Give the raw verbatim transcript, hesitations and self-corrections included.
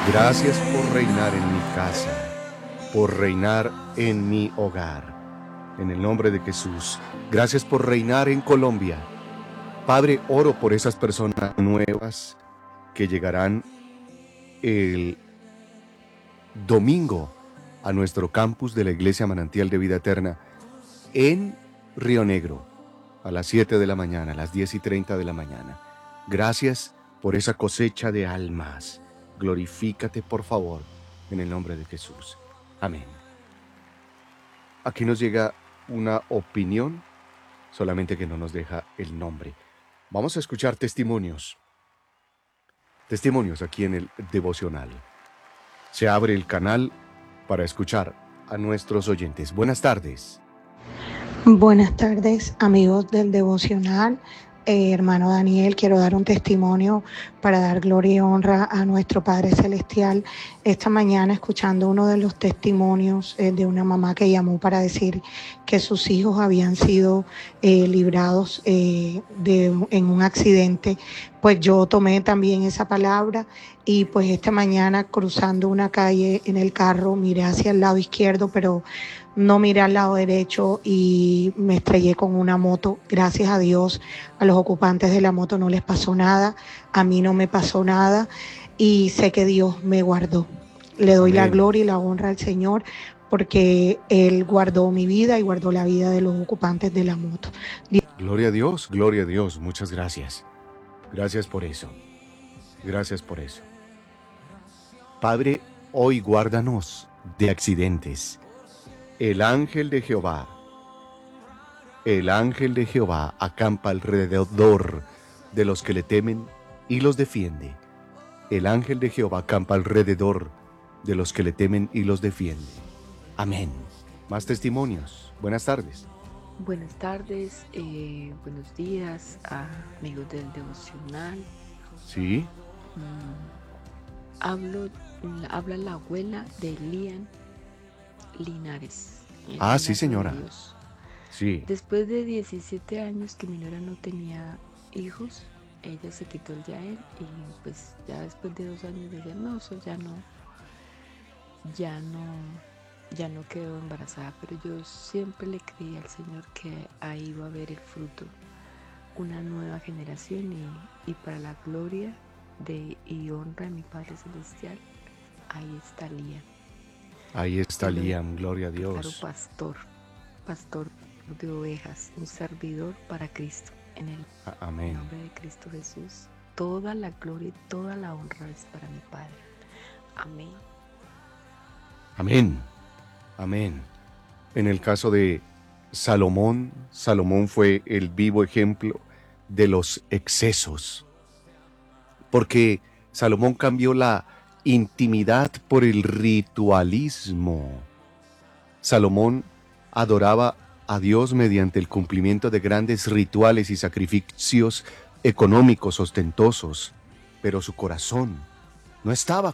Gracias por reinar en mi casa, por reinar en mi hogar. En el nombre de Jesús, gracias por reinar en Colombia. Padre, oro por esas personas nuevas que llegarán el domingo a nuestro campus de la Iglesia Manantial de Vida Eterna en Río Negro, a las siete de la mañana, a las diez y treinta de la mañana. Gracias por esa cosecha de almas. Glorifícate, por favor, en el nombre de Jesús. Amén. Aquí nos llega una opinión, solamente que no nos deja el nombre. Vamos a escuchar testimonios. Testimonios aquí en el devocional. Se abre el canal para escuchar a nuestros oyentes. Buenas tardes. Buenas tardes, amigos del devocional. Eh, hermano Daniel, quiero dar un testimonio para dar gloria y honra a nuestro Padre Celestial. Esta mañana, escuchando uno de los testimonios eh, de una mamá que llamó para decir que sus hijos habían sido eh, librados eh, de, en un accidente, pues yo tomé también esa palabra y pues esta mañana cruzando una calle en el carro miré hacia el lado izquierdo, pero no miré al lado derecho y me estrellé con una moto. Gracias a Dios, a los ocupantes de la moto no les pasó nada, a mí no me pasó nada y sé que Dios me guardó. Le doy la Amén. gloria y la honra al Señor porque Él guardó mi vida y guardó la vida de los ocupantes de la moto. Dios... Gloria a Dios, gloria a Dios. Muchas gracias. Gracias por eso. Gracias por eso. Padre, hoy guárdanos de accidentes. El ángel de Jehová, el ángel de Jehová acampa alrededor de los que le temen y los defiende. El ángel de Jehová acampa alrededor de los que le temen y los defiende. Amén. Más testimonios. Buenas tardes. Buenas tardes, eh, buenos días, a amigos del devocional. Sí. Mm, hablo, habla la abuela de Lian Linares. Ah, sí, señora. Sí. Después de diecisiete años que mi nuera no tenía hijos, ella se quitó el Yael y pues ya después de dos años decía, no, eso ya no, ya no, ya no quedó embarazada, pero yo siempre le creí al Señor que ahí iba a haber el fruto, una nueva generación y, y para la gloria de y honra de mi Padre Celestial, ahí está Lian. Ahí está Liam, gloria a Dios. Claro, pastor, pastor de ovejas, un servidor para Cristo, en el Amén. nombre de Cristo Jesús. Toda la gloria y toda la honra es para mi Padre. Amén. Amén. Amén. En el caso de Salomón, Salomón fue el vivo ejemplo de los excesos, porque Salomón cambió la intimidad por el ritualismo. Salomón adoraba a Dios mediante el cumplimiento de grandes rituales y sacrificios económicos ostentosos, pero su corazón no estaba